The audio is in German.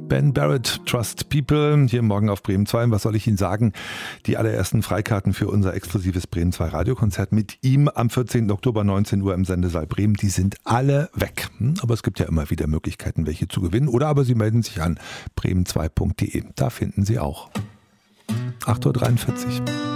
Ben Barrett, Trust People, hier morgen auf Bremen 2. Und was soll ich Ihnen sagen? Die allerersten Freikarten für unser exklusives Bremen 2 Radiokonzert mit ihm am 14. Oktober 19 Uhr im Sendesaal Bremen, die sind alle weg. Aber es gibt ja immer wieder Möglichkeiten, welche zu gewinnen. Oder aber Sie melden sich an bremen2.de. Da finden Sie auch. 8:43 Uhr.